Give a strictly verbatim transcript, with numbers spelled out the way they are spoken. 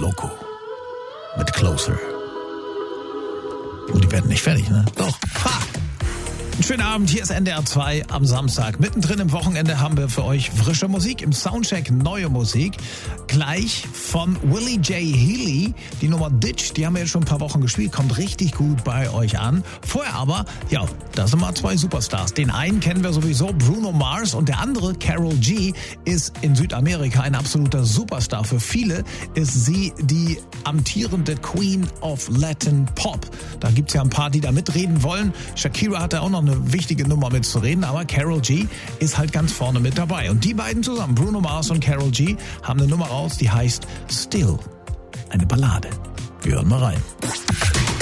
Loco mit Closer. Und die werden nicht fertig, ne? Doch. Ha! Einen schönen Abend, hier ist N D R zwei am Samstag. Mittendrin im Wochenende haben wir für euch frische Musik, im Soundcheck neue Musik. Gleich von Willie J. Healy, die Nummer Ditch, die haben wir jetzt schon ein paar Wochen gespielt, kommt richtig gut bei euch an. Vorher aber, ja, da sind mal zwei Superstars. Den einen kennen wir sowieso, Bruno Mars, und der andere, Karol G, ist in Südamerika ein absoluter Superstar. Für viele ist sie die amtierende Queen of Latin Pop. Da gibt's ja ein paar, die da mitreden wollen. Shakira hat da auch noch eine wichtige Nummer mitzureden, aber Karol G ist halt ganz vorne mit dabei. Und die beiden zusammen, Bruno Mars und Karol G, haben eine Nummer raus, die heißt Still. Eine Ballade. Wir hören mal rein.